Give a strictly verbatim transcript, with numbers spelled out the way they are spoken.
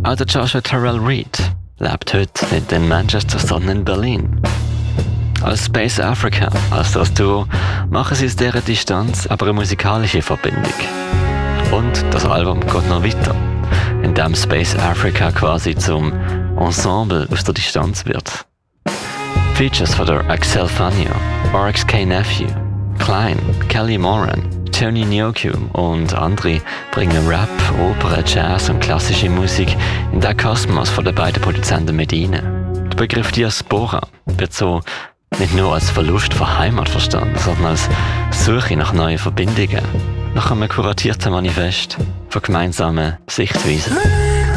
Auch der Joshua Terrell Reid lebt heute mit den Manchester Sun in Berlin. Als Space Africa, als das Duo, machen sie aus dieser Distanz aber eine musikalische Verbindung. Und das Album geht noch weiter, indem Space Africa quasi zum Ensemble aus der Distanz wird. Features von der Axel Fanio, R X K Nephew, Klein, Kelly Moran, Tony Nyoku und andere bringen Rap, Opera, Jazz und klassische Musik in den Kosmos von den beiden Produzenten mit rein. Der Begriff Diaspora wird so nicht nur als Verlust von Heimat verstanden, sondern als Suche nach neuen Verbindungen, nach einem kuratierten Manifest von gemeinsamen Sichtweisen.